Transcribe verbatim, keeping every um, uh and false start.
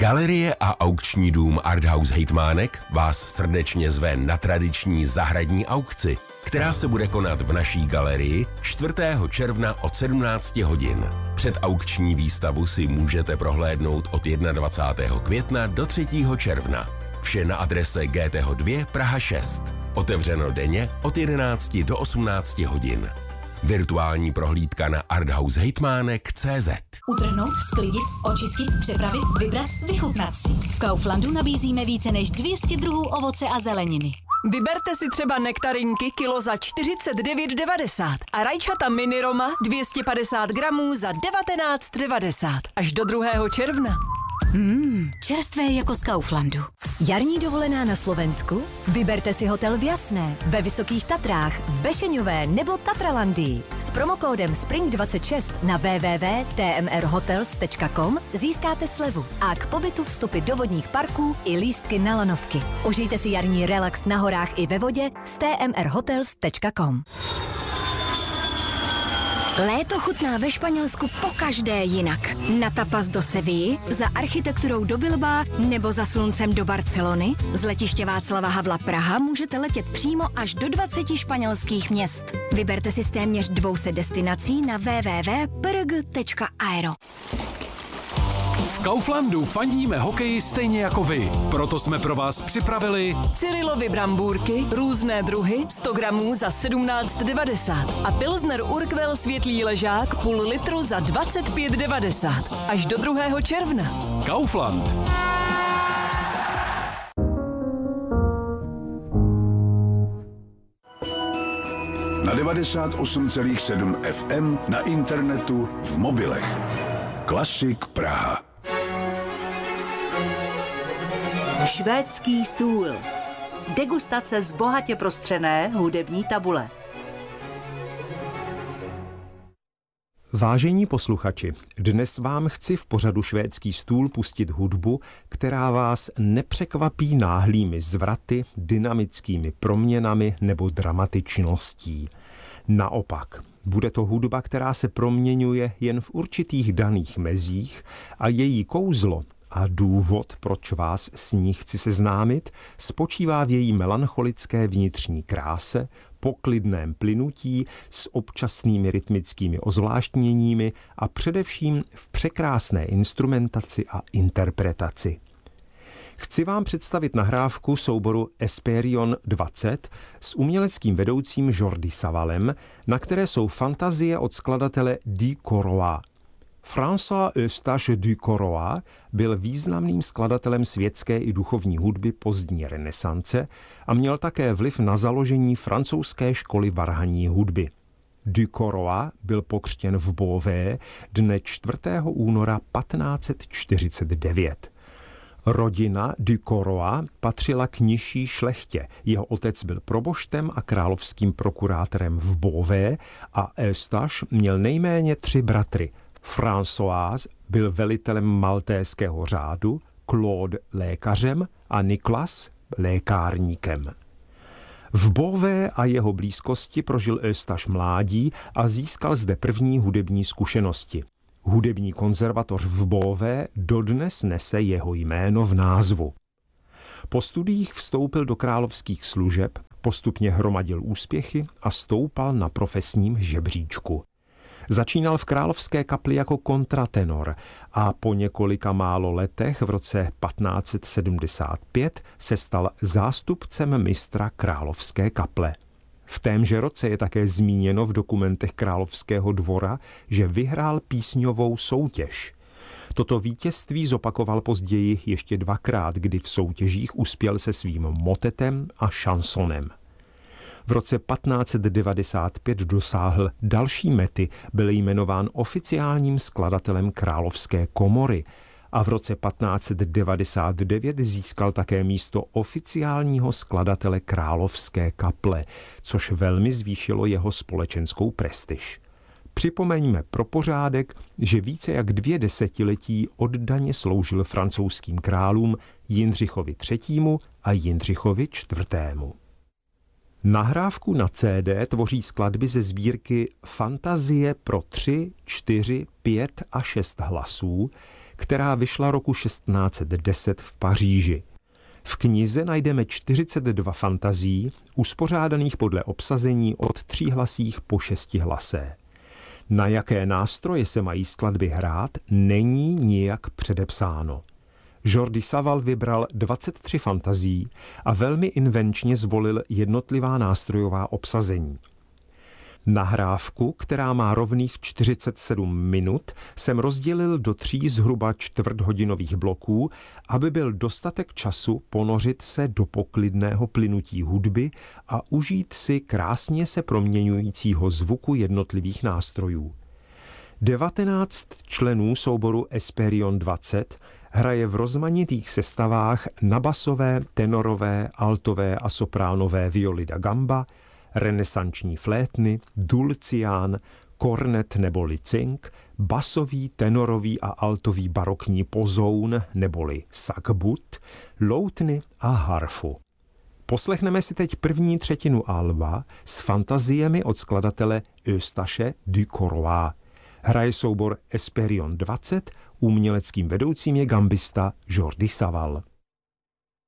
Galerie a aukční dům Arthouse Hejtmánek vás srdečně zve na tradiční zahradní aukci, která se bude konat v naší galerii čtvrtého června od sedmnácti hodin. Předaukční výstavu si můžete prohlédnout od dvacátého prvního května do třetího června. Vše na adrese G T H dva Praha šest. Otevřeno denně od jedenácti do osmnácti hodin. Virtuální prohlídka na arthousehejtmánek tečka cé zet. Utrhnout, sklidit, očistit, přepravit, vybrat, vychutnat si. V Kauflandu nabízíme více než dvě stě druhů ovoce a zeleniny. Vyberte si třeba nektarinky kilo za čtyřicet devět devadesát a rajčata mini Roma dvě stě padesát gramů za devatenáct devadesát až do druhého června. Mmm, čerstvé jako z Kauflandu. Jarní dovolená na Slovensku? Vyberte si hotel v Jasné, ve Vysokých Tatrách, v Bešeňové nebo Tatralandii. S promokódem Spring dvacet šest na w w w tečka t m r hotels tečka com získáte slevu a k pobytu vstupy do vodních parků i lístky na lanovky. Užijte si jarní relax na horách i ve vodě s t m r hotels tečka com. Léto chutná ve Španělsku pokaždé jinak. Na tapas do Sevilly, za architekturou do Bilbaa nebo za sluncem do Barcelony. Z letiště Václava Havla Praha můžete letět přímo až do dvaceti španělských měst. Vyberte si z téměř dvou set destinací na w w w tečka p r g tečka aero. V Kauflandu fandíme hokeji stejně jako vy. Proto jsme pro vás připravili Cyrilovy brambůrky, různé druhy, sto gramů za sedmnáct devadesát a Pilsner Urquell světlý ležák půl litru za dvacet pět devadesát až do druhého června. Kaufland. Na devadesát osm celá sedm F M, na internetu, v mobilech. Klasik Praha. Švédský stůl. Degustace z bohatě prostřené hudební tabule. Vážení posluchači, dnes vám chci v pořadu Švédský stůl pustit hudbu, která vás nepřekvapí náhlými zvraty, dynamickými proměnami nebo dramatičností. Naopak, bude to hudba, která se proměňuje jen v určitých daných mezích a její kouzlo a důvod, proč vás s ní chci seznámit, spočívá v její melancholické vnitřní kráse, poklidném plynutí s občasnými rytmickými ozvláštněními a především v překrásné instrumentaci a interpretaci. Chci vám představit nahrávku souboru Esperion dvacet s uměleckým vedoucím Jordi Savalem, na které jsou fantazie od skladatele Du Coroa. François Eustache du Coroa byl významným skladatelem světské i duchovní hudby pozdní renesance a měl také vliv na založení francouzské školy varhanní hudby. Du Coroa byl pokřtěn v Beauvais dne čtvrtého února patnáct set čtyřicet devět. Rodina Du Coroa patřila k nižší šlechtě. Jeho otec byl proboštem a královským prokurátorem v Beauvais a Eustache měl nejméně tři bratry. François byl velitelem maltéského řádu, Claude lékařem a Nicolas lékárníkem. V Beauvais a jeho blízkosti prožil Eustache mládí a získal zde první hudební zkušenosti. Hudební konzervatoř v Beauvais dodnes nese jeho jméno v názvu. Po studiích vstoupil do královských služeb, postupně hromadil úspěchy a stoupal na profesním žebříčku. Začínal v královské kapli jako kontratenor a po několika málo letech v roce patnáct set sedmdesát pět se stal zástupcem mistra královské kaple. V témže roce je také zmíněno v dokumentech Královského dvora, že vyhrál písňovou soutěž. Toto vítězství zopakoval později ještě dvakrát, kdy v soutěžích uspěl se svým motetem a šansonem. V roce patnáct set devadesát pět dosáhl další mety, byl jmenován oficiálním skladatelem Královské komory a v roce patnáct set devadesát devět získal také místo oficiálního skladatele Královské kaple, což velmi zvýšilo jeho společenskou prestiž. Připomeňme pro pořádek, že více jak dvě desetiletí oddaně sloužil francouzským králům Jindřichovi třetímu a Jindřichovi čtvrtému. Nahrávku na C D tvoří skladby ze sbírky Fantazie pro tři, čtyři, pět a šest hlasů, která vyšla roku šestnáct set deset v Paříži. V knize najdeme čtyřicet dva fantazií, uspořádaných podle obsazení od tříhlasých po šestihlasé. Na jaké nástroje se mají skladby hrát, není nijak předepsáno. Jordi Savall vybral dvacet tři fantazií a velmi invenčně zvolil jednotlivá nástrojová obsazení. Nahrávku, která má rovných čtyřicet sedm minut, jsem rozdělil do tří zhruba čtvrthodinových bloků, aby byl dostatek času ponořit se do poklidného plynutí hudby a užít si krásně se proměňujícího zvuku jednotlivých nástrojů. devatenáct členů souboru Esperion dvacet hraje v rozmanitých sestavách na basové, tenorové, altové a sopránové violi da gamba, renesanční flétny, dulcián, kornet neboli cink, basový, tenorový a altový barokní pozoun neboli sagbut, loutny a harfu. Poslechneme si teď první třetinu alba s fantaziemi od skladatele Eustache Ducoroix. Hraje soubor Esperion dvacet, uměleckým vedoucím je gambista Jordi Savall.